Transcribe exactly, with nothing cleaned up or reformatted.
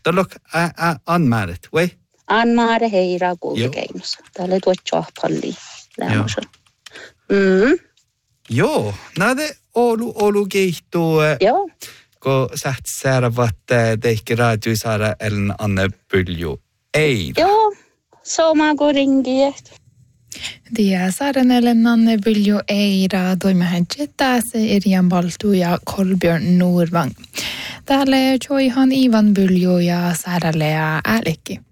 Tolok Ann-Marit, vai? Ann-Marit heira kuulikeinossa. Täällä ei tuo tjohpalli lämmössä. Mm. Joo, nade olu olu keihtuu. Joo. Kun sä säärävät teikki radio saada ellen Anne Pylju. Ei. Joo, sama kuin ringiet. Dia saaren ellen Anne Pylju Eira toimehän jettääse Irjan Baltu ja Kolbjörn Norvang. Täällä joihan Ivan Pylju ja Säärälle ja Äälikki.